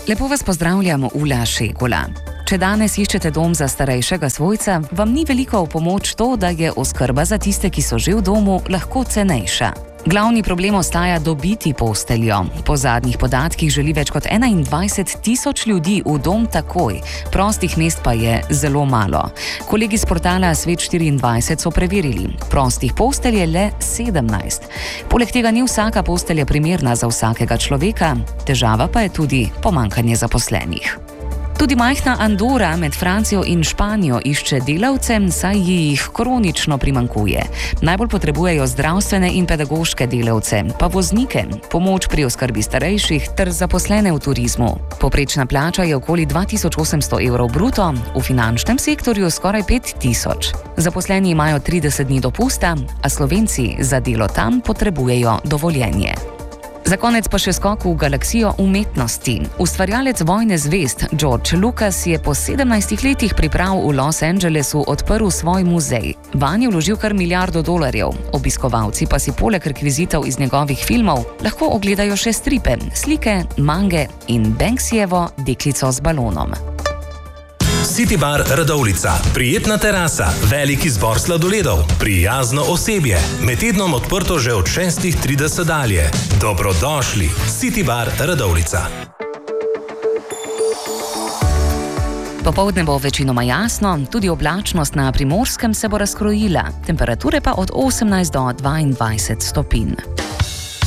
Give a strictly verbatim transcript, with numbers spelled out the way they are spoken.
Lepo vas pozdravljam, Ula Šegula. Če danes iščete dom za starejšega svojca, vam ni veliko v pomoč to, da je oskrba za tiste, ki so že v domu, lahko cenejša. Glavni problem ostaja dobiti posteljo. Po zadnjih podatkih želi več kot enaindvajset tisoč ljudi v dom takoj, prostih mest pa je zelo malo. Kolegi z portala Svet štiriindvajset so preverili, prostih postelj je le sedemnajst. Poleg tega ni vsaka postelja primerna za vsakega človeka, težava pa je tudi pomanjkanje zaposlenih. Tudi majhna Andora med Francijo in Španijo išče delavce, saj jih kronično primanjkuje. Najbolj potrebujejo zdravstvene in pedagoške delavce, pa voznike, pomoč pri oskrbi starejših ter zaposlene v turizmu. Povprečna plača je okoli dva tisoč osemsto evrov bruto, v finančnem sektorju skoraj pet tisoč. Zaposleni imajo trideset dni dopusta, a Slovenci za delo tam potrebujejo dovoljenje. Za konec pa še skok v galaksijo umetnosti. Ustvarjalec Vojne zvezd George Lucas je po sedemnajstih letih priprav v Los Angelesu odprl svoj muzej. Vanj je vložil kar milijardo dolarjev. Obiskovalci pa si poleg rekvizitov iz njegovih filmov lahko ogledajo še stripe, slike, mange in Banksyjevo deklico z balonom. City Bar Radovljica. Prijetna terasa, velik izbor sladoledov, prijazno osebje. Med tednom odprto že od šestih trideset dalje. Dobrodošli. City Bar Radovljica. Popoldne bo večinoma jasno, tudi oblačnost na Primorskem se bo razkrojila, temperature pa od osemnajst do dvaindvajset stopinj.